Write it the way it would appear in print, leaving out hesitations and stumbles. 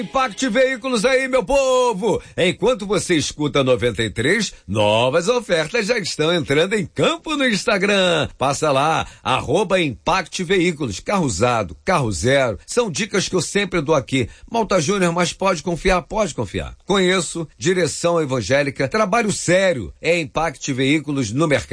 Impact Veículos aí, meu povo! Enquanto você escuta 93, novas ofertas já estão entrando em campo no Instagram. Passa lá, @Impact Veículos. Carro usado, carro zero. São dicas que eu sempre dou aqui. Malta Júnior, mas pode confiar, pode confiar. Conheço, direção evangélica, trabalho sério. É Impact Veículos no mercado.